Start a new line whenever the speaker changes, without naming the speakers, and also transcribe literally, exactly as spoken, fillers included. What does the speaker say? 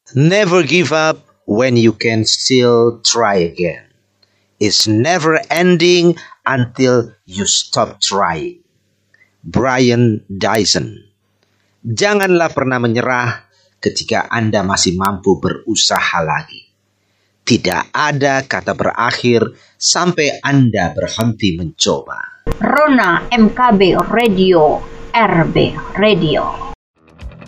Never give up when you can still try again. It's never ending until you stop trying. Brian Dyson. Janganlah pernah menyerah ketika Anda masih mampu berusaha lagi. Tidak ada kata berakhir sampai Anda berhenti mencoba.
Rona M K B Radio, R B Radio.